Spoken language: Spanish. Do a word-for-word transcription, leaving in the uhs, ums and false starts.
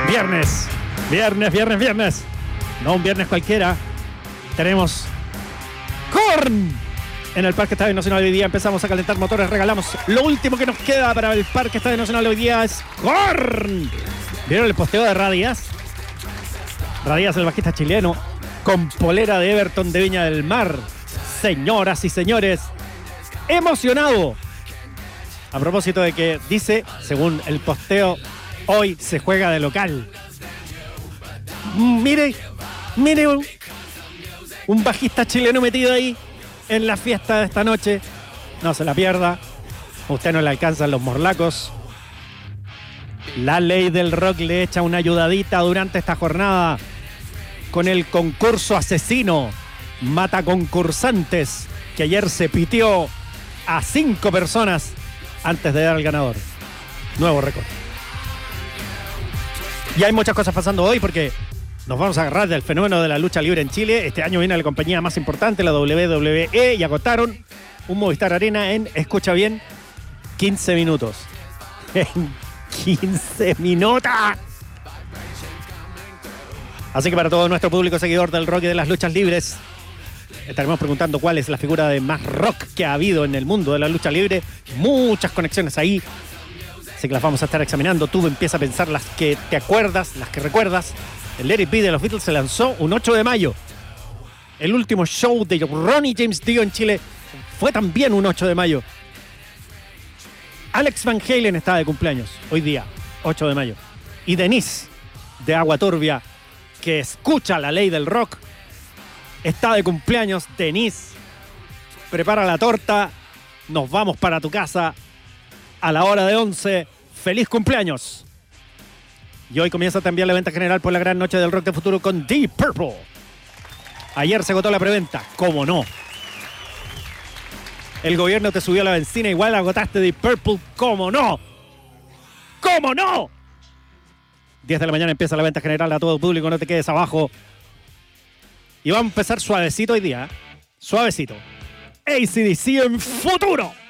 Viernes, viernes, viernes, viernes. No un viernes cualquiera. Tenemos Korn en el Parque Estadio Nacional. Hoy día empezamos a calentar motores, regalamos. Lo último que nos queda para el Parque Estadio Nacional hoy día es Korn. ¿Vieron el posteo de Radíaz? Radíaz, el bajista chileno, con polera de Everton de Viña del Mar. Señoras y señores, emocionado. A propósito de que dice, según el posteo, hoy se juega de local. Mire, mire un, un bajista chileno metido ahí en la fiesta de esta noche. No se la pierda. Usted no le alcanzan los morlacos. La ley del rock le echa una ayudadita durante esta jornada con el concurso asesino Mata Concursantes, que ayer se pitió a cinco personas antes de dar al ganador. Nuevo récord. Y hay muchas cosas pasando hoy porque nos vamos a agarrar del fenómeno de la lucha libre en Chile. Este año viene la compañía más importante, la doble u doble u E, y agotaron un Movistar Arena en, escucha bien, quince minutos. En quince minutos. Así que para todo nuestro público seguidor del rock y de las luchas libres, estaremos preguntando cuál es la figura de más rock que ha habido en el mundo de la lucha libre. Muchas conexiones ahí. Así que las vamos a estar examinando. Tú empieza a pensar las que te acuerdas, las que recuerdas. El Let It Be de los Beatles se lanzó un ocho de mayo. El último show de Ronnie James Dio en Chile fue también un ocho de mayo. Alex Van Halen está de cumpleaños hoy día, ocho de mayo. Y Denise, de Agua Turbia, que escucha la ley del rock, está de cumpleaños. Denise, prepara la torta. Nos vamos para tu casa a la hora de once. ¡Feliz cumpleaños! Y hoy comienza también la venta general por la gran noche del rock de futuro con Deep Purple. Ayer se agotó la preventa. ¿Cómo no? El gobierno te subió la benzina, igual agotaste Deep Purple. ¿Cómo no? ¿Cómo no? diez de la mañana empieza la venta general a todo público. No te quedes abajo. Y vamos a empezar suavecito hoy día. Suavecito. A C D C en futuro.